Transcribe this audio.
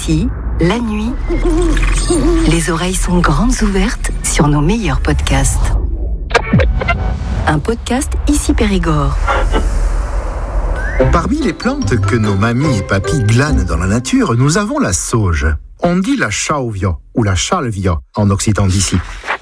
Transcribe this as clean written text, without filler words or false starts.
Ici, la nuit, les oreilles sont grandes ouvertes sur nos meilleurs podcasts. Un podcast Ici Périgord. Parmi les plantes que nos mamies et papis glanent dans la nature, nous avons la sauge. On dit la chauvia ou la chalvia en occitan d'ici.